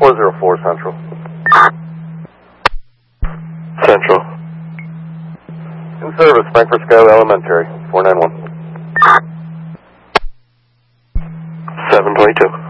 404 Central. Central. In service, Frankfurt Skyway Elementary, 491. 722.